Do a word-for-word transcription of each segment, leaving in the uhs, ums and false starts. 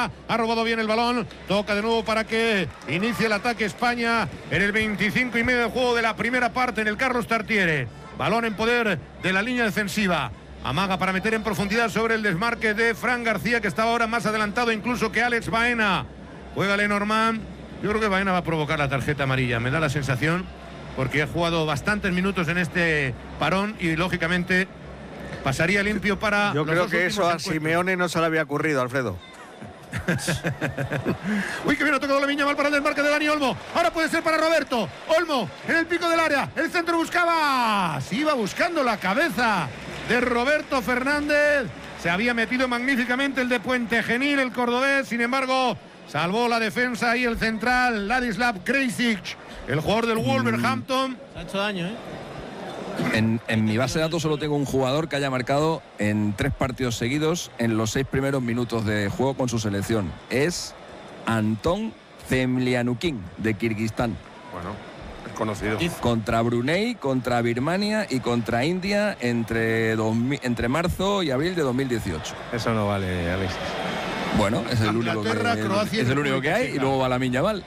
Checa, ha robado bien el balón, toca de nuevo para que inicie el ataque España en el veinticinco y medio del juego de la primera parte en el Carlos Tartiere. Balón en poder de la línea defensiva. Amaga para meter en profundidad sobre el desmarque de Fran García, que estaba ahora más adelantado incluso que Alex Baena. Juega Lenormand. Yo creo que Baena va a provocar la tarjeta amarilla, me da la sensación, porque ha jugado bastantes minutos en este parón y lógicamente pasaría limpio para... Yo los creo dos que eso a encuentros. Simeone no se le había ocurrido, Alfredo. Uy, que bien ha tocado la Viña mal para el desmarque de Dani Olmo. Ahora puede ser para Roberto. Olmo en el pico del área. El centro buscaba. Se iba buscando la cabeza de Roberto Fernández. Se había metido magníficamente el de Puente Genil, el cordobés. Sin embargo, salvó la defensa y el central, Ladislav Krejcic, el jugador del Wolverhampton. Se ha hecho daño, ¿eh? En, en mi base de datos solo tengo un jugador que haya marcado en tres partidos seguidos en los seis primeros minutos de juego con su selección. Es Anton Zemlianukin, de Kirguistán. Bueno, es conocido. Contra Brunei, contra Birmania y contra India entre, dos, entre marzo y abril de dos mil dieciocho. Eso no vale, Alexis. Bueno, es el único que, Croacia es el único que hay y luego va la Miña Mal.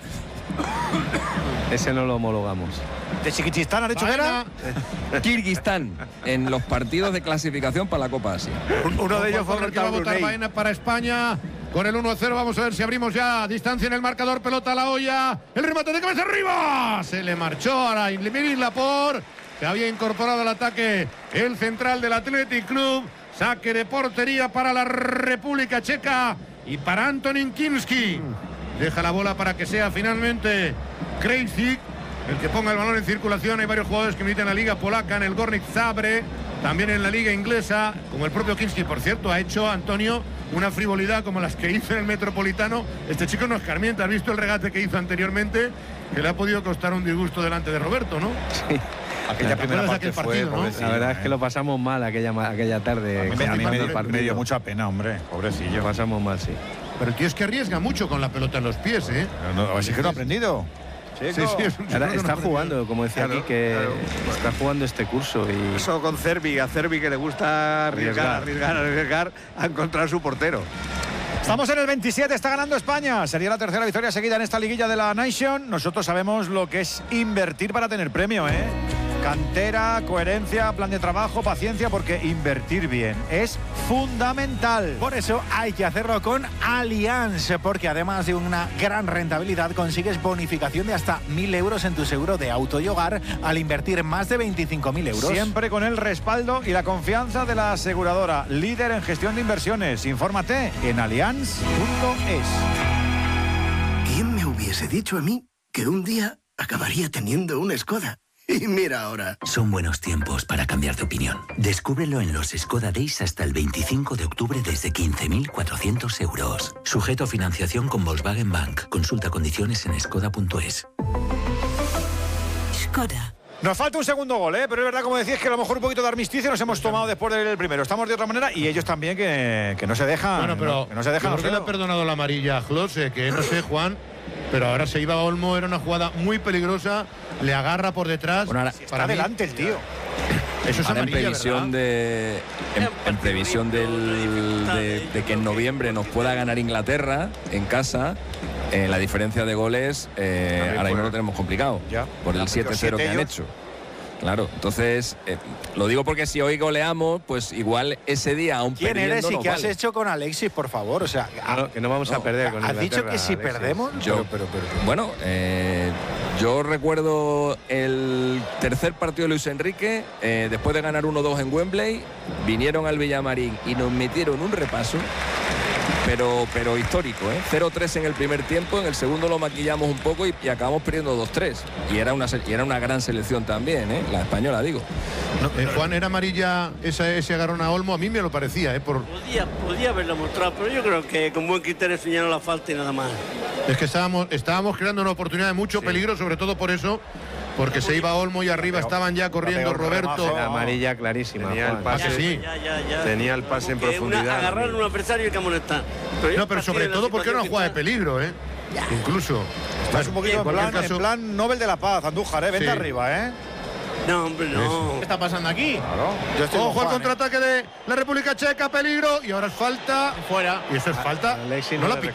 Ese no lo homologamos. ¿De Chiquichistán ha dicho que era? Kirguistán, en los partidos de clasificación para la Copa Asia. Uno de ellos fue que va a votar Baena para España. Con el uno a cero vamos a ver si abrimos ya distancia en el marcador. Pelota a la olla. El remate de cabeza arriba. Se le marchó a Emilie Laporte, que había incorporado al ataque el central del Athletic Club. Saque de portería para la República Checa y para Antonín Kinski. Deja la bola para que sea finalmente Krejcic el que ponga el balón en circulación. Hay varios jugadores que militan en la liga polaca, en el Górnik Zabrze, también en la liga inglesa, como el propio Kinski. Por cierto, ha hecho Antonio una frivolidad como las que hizo en el Metropolitano. Este chico no escarmienta. ¿Has visto el regate que hizo anteriormente? Que le ha podido costar un disgusto delante de Roberto, ¿no? Sí. Aquella primera parte aquel fue, partido, ¿no? La verdad es que lo pasamos mal aquella, aquella tarde. A mí, a mí me, el me dio mucha pena, hombre, pobrecillo. Lo pasamos mal, sí. Pero el tío es que arriesga mucho con la pelota en los pies, ¿eh? No, no, así que no ha aprendido. Sí, sí, es un Ahora chico que está no jugando, como decía Claro, aquí, que claro. está jugando este curso. Y Eso con Cervi, a Cervi que le gusta arriesgar, arriesgar, arriesgar a encontrar su portero. Estamos en el veintisiete, está ganando España. Sería la tercera victoria seguida en esta liguilla de la Nation. Nosotros sabemos lo que es invertir para tener premio, ¿eh? Cantera, coherencia, plan de trabajo, paciencia, porque invertir bien es fundamental. Por eso hay que hacerlo con Allianz, porque además de una gran rentabilidad consigues bonificación de hasta mil euros en tu seguro de auto y hogar al invertir más de veinticinco mil euros. Siempre con el respaldo y la confianza de la aseguradora, líder en gestión de inversiones. Infórmate en allianz punto es. ¿Quién me hubiese dicho a mí que un día acabaría teniendo una Skoda? Y mira ahora. Son buenos tiempos para cambiar de opinión. Descúbrelo en los Skoda Days hasta el veinticinco de octubre desde quince mil cuatrocientos euros. Sujeto a financiación con Volkswagen Bank. Consulta condiciones en skoda punto es. Skoda. Nos falta un segundo gol, ¿eh? Pero es verdad, como decías, que a lo mejor un poquito de armisticio nos hemos tomado después del primero. Estamos de otra manera y ellos también que, que no se dejan. Bueno, pero no, que no se dejan. ¿por qué le ha perdonado la amarilla a Klose? Que no sé, Juan. Pero ahora se iba a Olmo, era una jugada muy peligrosa, le agarra por detrás. Bueno, ahora, está para adelante el tío. Eso es ahora amarilla, en previsión ¿verdad? de en, en previsión del, de, de que en noviembre nos pueda ganar Inglaterra en casa. Eh, la diferencia de goles eh, ahora mismo lo tenemos complicado Ya. por el siete cero que han hecho. Claro, entonces eh, lo digo porque si hoy goleamos, pues igual ese día aún ¿Quién perdiendo eres y nos qué has vale. hecho con Alexis, por favor? O sea, No, que no vamos a perder con ¿has Inglaterra, dicho que si Alexis. perdemos? Yo, Pero, pero, pero- bueno, eh, yo recuerdo el tercer partido de Luis Enrique, eh, después de ganar uno dos en Wembley, vinieron al Villamarín y nos metieron un repaso, pero, pero histórico, ¿eh? cero tres en el primer tiempo, en el segundo lo maquillamos un poco y, y acabamos perdiendo dos tres. Y era una, se- y era una gran selección también, ¿eh? La española, digo. No, eh, Juan, ¿era amarilla esa, ese agarrón a Olmo? A mí me lo parecía, ¿eh? Por, Podía, podía haberlo mostrado, pero yo creo que con buen criterio señaló la falta y nada más. es que estábamos, estábamos creando una oportunidad de mucho peligro, sobre todo por eso, porque se iba Olmo y arriba estaban ya corriendo Roberto. La amarilla clarísima. Tenía el Juan. pase. Ah, que sí. Ya, ya, ya. Tenía el pase en Porque una- profundidad. agarrar a un adversario y que amonestar. No, pero sobre todo porque era una jugada de peligro, ¿eh? Incluso. Estás un poquito En en cualquier plan, caso- en plan Nobel de la Paz, Andújar, ¿eh? Vente Sí. arriba, ¿eh? No, hombre, no. ¿Qué está pasando aquí? Claro. Yo estoy con Ojo al Juan, ¿eh? contraataque de la República Checa, peligro, y ahora es falta. Fuera. Y eso es falta. Alexis No no la ha le pitado,